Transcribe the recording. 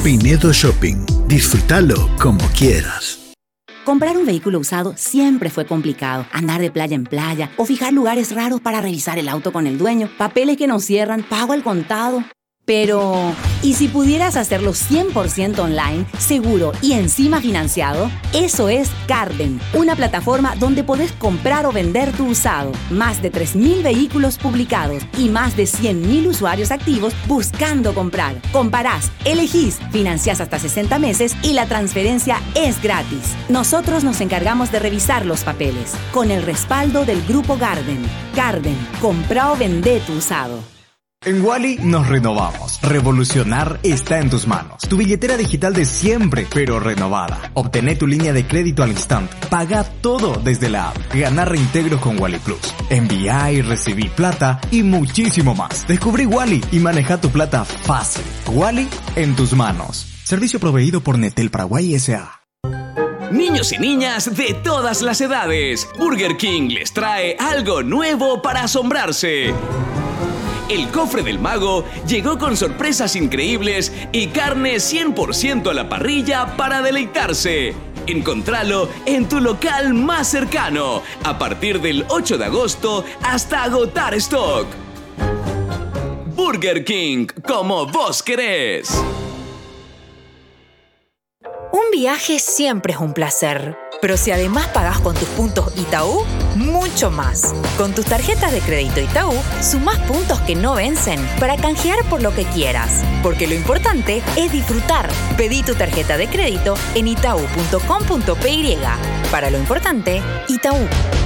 Pinedo Shopping. Disfrútalo como quieras. Comprar un vehículo usado siempre fue complicado. Andar de playa en playa o fijar lugares raros para revisar el auto con el dueño. Papeles que no cierran, pago al contado. Pero, ¿y si pudieras hacerlo 100% online, seguro y encima financiado? Eso es Carden, una plataforma donde podés comprar o vender tu usado. Más de 3.000 vehículos publicados y más de 100.000 usuarios activos buscando comprar. Comparás, elegís, financiás hasta 60 meses y la transferencia es gratis. Nosotros nos encargamos de revisar los papeles, con el respaldo del Grupo Garden. Carden, compra o vende tu usado. En Wally nos renovamos. Revolucionar está en tus manos. Tu billetera digital de siempre, pero renovada. Obtené tu línea de crédito al instante. Paga todo desde la app. Ganar reintegros con Wally Plus. Envía y recibí plata y muchísimo más. Descubrí Wally y maneja tu plata fácil. Wally en tus manos. Servicio proveído por Netel Paraguay S.A. Niños y niñas de todas las edades, Burger King les trae algo nuevo para asombrarse. El cofre del mago llegó con sorpresas increíbles y carne 100% a la parrilla para deleitarse. Encontralo en tu local más cercano a partir del 8 de agosto hasta agotar stock. Burger King, como vos querés. Un viaje siempre es un placer, pero si además pagás con tus puntos Itaú, mucho más. Con tus tarjetas de crédito Itaú, sumás puntos que no vencen para canjear por lo que quieras. Porque lo importante es disfrutar. Pedí tu tarjeta de crédito en itau.com.py. Para lo importante, Itaú.